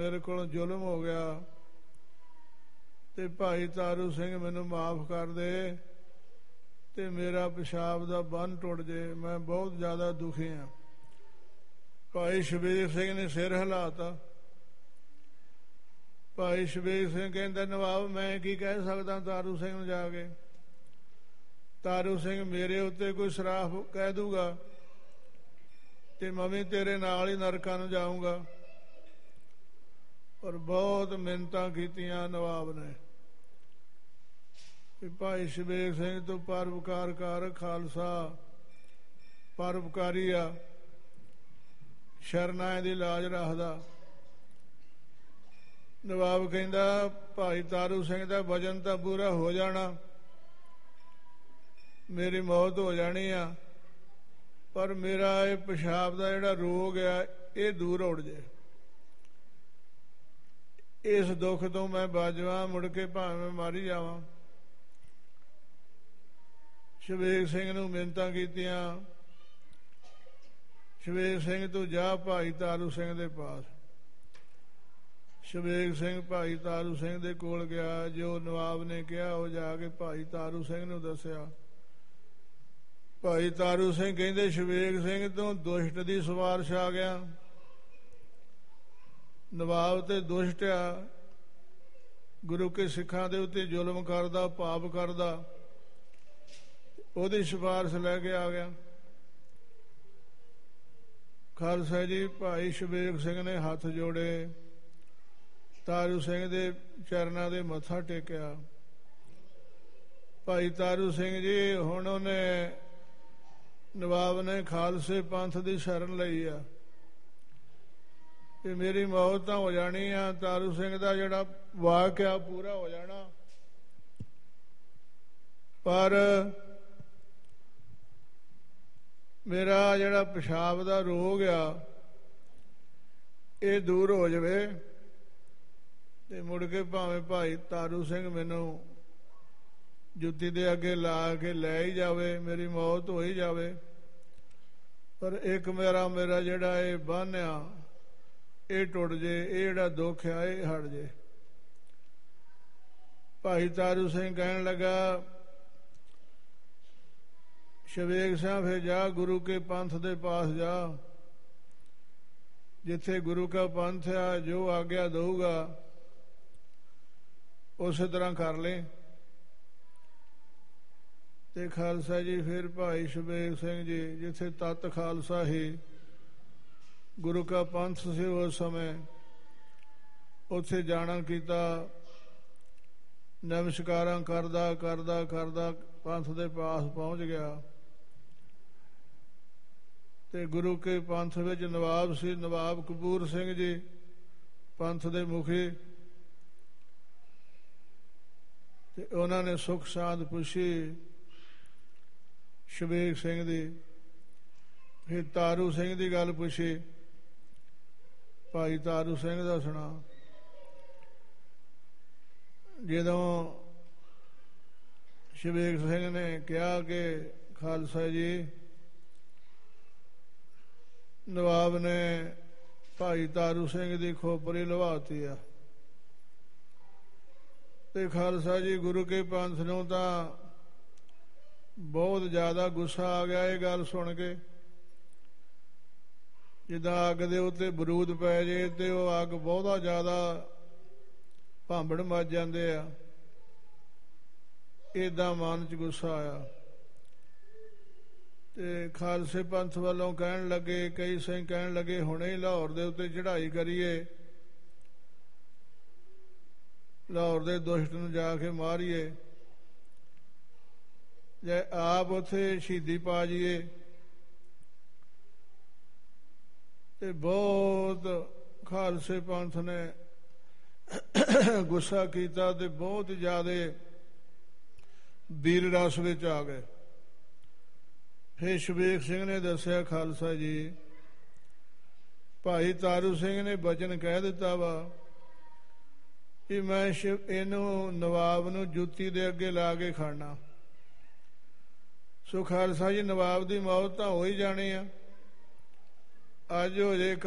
ਮੇਰੇ ਕੋਲੋਂ ਜ਼ੁਲਮ ਹੋ ਗਿਆ ਤੇ ਭਾਈ ਤਾਰੂ ਸਿੰਘ ਮੈਨੂੰ ਮਾਫ ਕਰ ਦੇ ਤੇ ਮੇਰਾ ਪਿਸ਼ਾਬ ਦਾ ਬੰਨ ਟੁੱਟ ਜੇ। ਮੈਂ ਬਹੁਤ ਜ਼ਿਆਦਾ ਦੁਖੀ ਹਾਂ। ਭਾਈ ਸ਼ਬੀਰ ਸਿੰਘ ਨੇ ਸਿਰ ਹਿਲਾਤਾ। ਭਾਈ ਸ਼ਬੀਰ ਸਿੰਘ ਕਹਿੰਦਾ, ਨਵਾਬ ਮੈਂ ਕੀ ਕਹਿ ਸਕਦਾ ਤਾਰੂ ਸਿੰਘ ਨੂੰ ਜਾ ਕੇ? ਤਾਰੂ ਸਿੰਘ ਮੇਰੇ ਉੱਤੇ ਕੋਈ ਸ਼ਰਾਫ ਕਹਿ ਦੂਗਾ ਤੇ ਮੈਂ ਵੀ ਤੇਰੇ ਨਾਲ ਹੀ ਨਰਕਾਂ ਨੂੰ ਜਾਊਂਗਾ। ਪਰ ਬਹੁਤ ਮਿੰਨਤਾਂ ਕੀਤੀਆਂ ਨਵਾਬ ਨੇ ਕਿ ਭਾਈ ਸ਼ਬੀਰ ਸਿੰਘ ਤੂੰ ਪਰਉਪਕਾਰ ਕਰ, ਖਾਲਸਾ ਪਰਉਪਕਾਰੀ ਆ, ਸ਼ਰਨਾਏ ਦੀ ਲਾਜ ਰੱਖਦਾ। ਨਵਾਬ ਕਹਿੰਦਾ ਭਾਈ ਤਾਰੂ ਸਿੰਘ ਦਾ ਵਜਨ ਤਾਂ ਪੂਰਾ ਹੋ ਜਾਣਾ, ਮੇਰੀ ਮੌਤ ਹੋ ਜਾਣੀ ਆ, ਪਰ ਮੇਰਾ ਇਹ ਪਿਸ਼ਾਬ ਦਾ ਜਿਹੜਾ ਰੋਗ ਆ ਇਹ ਦੂਰ ਉੜ ਜੇ। ਇਸ ਦੁੱਖ ਤੋਂ ਮੈਂ ਬਾਜਵਾ, ਮੁੜ ਕੇ ਭਾਵੇਂ ਮਾਰੀ ਜਾਵਾਂ। ਸ਼ਬੀਰ ਸਿੰਘ ਨੂੰ ਮਿੰਨਤਾਂ ਕੀਤੀਆਂ। ਸ਼ਬੀਰ ਸਿੰਘ ਤੂੰ ਜਾ ਭਾਈ ਤਾਰੂ ਸਿੰਘ ਦੇ ਪਾਸ। ਸ਼ਬੀਰ ਸਿੰਘ ਭਾਈ ਤਾਰੂ ਸਿੰਘ ਦੇ ਕੋਲ ਗਿਆ। ਜੋ ਨਵਾਬ ਨੇ ਕਿਹਾ ਉਹ ਜਾ ਕੇ ਭਾਈ ਤਾਰੂ ਸਿੰਘ ਨੂੰ ਦੱਸਿਆ। ਭਾਈ ਤਾਰੂ ਸਿੰਘ ਕਹਿੰਦੇ, ਸ਼ਬੀਰ ਸਿੰਘ ਤੂੰ ਦੁਸ਼ਟ ਦੀ ਸਿਫਾਰਿਸ਼ ਆ ਗਿਆ। ਨਵਾਬ ਤੇ ਦੁਸ਼ਟ ਆ, ਗੁਰੂ ਕੇ ਸਿੱਖਾਂ ਦੇ ਉੱਤੇ ਜ਼ੁਲਮ ਕਰਦਾ, ਪਾਪ ਕਰਦਾ, ਉਹਦੀ ਸਿਫਾਰਿਸ਼ ਲੈ ਕੇ ਆ ਗਿਆ। ਖਾਲਸਾ ਜੀ ਭਾਈ ਸ਼ਬੀਰ ਸਿੰਘ ਨੇ ਹੱਥ ਜੋੜੇ, ਤਾਰੂ ਸਿੰਘ ਦੇ ਚਰਨਾਂ ਦੇ ਮੱਥਾ ਟੇਕਿਆ। ਭਾਈ ਤਾਰੂ ਸਿੰਘ ਜੀ ਹੁਣ ਉਹਨੇ ਨਵਾਬ ਨੇ ਖਾਲਸੇ ਪੰਥ ਦੀ ਸ਼ਰਨ ਲਈ ਆ ਕਿ ਮੇਰੀ ਮੌਤ ਤਾਂ ਹੋ ਜਾਣੀ ਆ, ਤਾਰੂ ਸਿੰਘ ਦਾ ਜਿਹੜਾ ਵਾਕਿਆ ਪੂਰਾ ਹੋ ਜਾਣਾ, ਪਰ ਮੇਰਾ ਜਿਹੜਾ ਪਿਸ਼ਾਬ ਦਾ ਰੋਗ ਆ ਇਹ ਦੂਰ ਹੋ ਜਾਵੇ ਤੇ ਮੁੜ ਕੇ ਭਾਵੇਂ ਭਾਈ ਤਾਰੂ ਸਿੰਘ ਮੈਨੂੰ ਜੁੱਤੀ ਦੇ ਅੱਗੇ ਲਾ ਕੇ ਲੈ ਹੀ ਜਾਵੇ, ਮੇਰੀ ਮੌਤ ਹੋ ਹੀ ਜਾਵੇ, ਪਰ ਇੱਕ ਮੇਰਾ ਜਿਹੜਾ ਇਹ ਬੰਨ ਆ ਇਹ ਟੁੱਟ ਜੇ, ਇਹ ਜਿਹੜਾ ਦੁੱਖ ਆ ਇਹ ਹਟ ਜੇ। ਭਾਈ ਤਾਰੂ ਸਿੰਘ ਕਹਿਣ ਲੱਗਾ, ਸ਼ਬੀਰ ਸਿੰਘ ਫਿਰ ਜਾ ਗੁਰੂ ਕੇ ਪੰਥ ਦੇ ਪਾਸ ਜਾ, ਜਿੱਥੇ ਗੁਰੂ ਕਾ ਪੰਥ ਆ, ਜੋ ਆਗਿਆ ਦਊਗਾ ਉਸੇ ਤਰ੍ਹਾਂ ਕਰ ਲੈ। ਤੇ ਖਾਲਸਾ ਜੀ ਫਿਰ ਭਾਈ ਸ਼ਬੀਰ ਸਿੰਘ ਜੀ ਜਿੱਥੇ ਤਤ ਖਾਲਸਾ ਹੀ ਗੁਰੂ ਕਾ ਪੰਥ ਸੀ ਉਸ ਸਮੇਂ, ਉੱਥੇ ਜਾਣਾ ਕੀਤਾ। ਨਮਸਕਾਰਾਂ ਕਰਦਾ ਕਰਦਾ ਕਰਦਾ ਪੰਥ ਦੇ ਪਾਸ ਪਹੁੰਚ ਗਿਆ ਤੇ ਗੁਰੂ ਕੇ ਪੰਥ ਵਿੱਚ ਨਵਾਬ ਸੀ, ਨਵਾਬ ਕਪੂਰ ਸਿੰਘ ਜੀ ਪੰਥ ਦੇ ਮੁਖੀ, ਤੇ ਉਹਨਾਂ ਨੇ ਸੁਖ ਸਾਂਦ ਪੁੱਛੀ ਸ਼ਬੀਰ ਸਿੰਘ ਦੀ। ਫਿਰ ਤਾਰੂ ਸਿੰਘ ਦੀ ਗੱਲ ਪੁੱਛੀ, ਭਾਈ ਤਾਰੂ ਸਿੰਘ ਦਾ ਸੁਣਾ। ਜਦੋਂ ਸ਼ਬੀਰ ਸਿੰਘ ਨੇ ਕਿਹਾ ਕਿ ਖਾਲਸਾ ਜੀ ਨਵਾਬ ਨੇ ਭਾਈ ਤਾਰੂ ਸਿੰਘ ਦੀ ਖੋਪਰੀ ਲਵਾਤੀ ਆ, ਤੇ ਖਾਲਸਾ ਜੀ ਗੁਰੂ ਕੇ ਪੰਥ ਨੂੰ ਤਾਂ ਬਹੁਤ ਜ਼ਿਆਦਾ ਗੁੱਸਾ ਆ ਗਿਆ ਇਹ ਗੱਲ ਸੁਣ ਕੇ। ਜਿੱਦਾਂ ਅੱਗ ਦੇ ਉੱਤੇ ਬਰੂਦ ਪੈ ਜੇ ਤੇ ਉਹ ਅੱਗ ਬਹੁਤਾ ਜ਼ਿਆਦਾ ਭਾਂਬੜ ਮੱਚ ਜਾਂਦੇ ਆ, ਏਦਾਂ ਮਨ 'ਚ ਗੁੱਸਾ ਆਇਆ ਤੇ ਖਾਲਸੇ ਪੰਥ ਵੱਲੋਂ ਕਹਿਣ ਲੱਗੇ, ਕਈ ਸਿੰਘ ਕਹਿਣ ਲੱਗੇ ਹੁਣੇ ਹੀ ਲਾਹੌਰ ਦੇ ਉੱਤੇ ਚੜ੍ਹਾਈ ਕਰੀਏ, ਲਾਹੌਰ ਦੇ ਦੁਸ਼ਟ ਨੂੰ ਜਾ ਕੇ ਮਾਰੀਏ, ਜੇ ਆਪ ਉੱਥੇ ਸ਼ਹੀਦੀ ਪਾ ਜਾਈਏ। ਤੇ ਬਹੁਤ ਖਾਲਸੇ ਪੰਥ ਨੇ ਗੁੱਸਾ ਕੀਤਾ ਤੇ ਬਹੁਤ ਜ਼ਿਆਦਾ ਵੀਰ ਰਸ ਵਿੱਚ ਆ ਗਏ। ਫਿਰ ਸ਼ਬੀਰ ਸਿੰਘ ਨੇ ਦੱਸਿਆ, ਖਾਲਸਾ ਜੀ ਭਾਈ ਤਾਰੂ ਸਿੰਘ ਨੇ ਬਚਨ ਕਹਿ ਦਿੱਤਾ ਵਾ ਕਿ ਮੈਂ ਇਹਨੂੰ ਨਵਾਬ ਨੂੰ ਜੁੱਤੀ ਦੇ ਅੱਗੇ ਲਾ ਕੇ ਖੜਨਾ। ਸੋ ਖਾਲਸਾ ਜੀ ਨਵਾਬ ਦੀ ਮੌਤ ਤਾਂ ਹੋ ਹੀ ਜਾਣੀ ਆ, ਅੱਜ ਹੋ ਜੇ